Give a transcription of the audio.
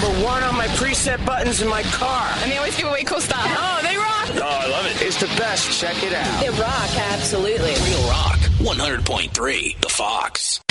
number one on my preset buttons in my car. And they always give away cool stuff. Oh, they rock. Oh, I love it. It's the best. Check it out. They rock, absolutely. Real Rock, 100.3, The Fox.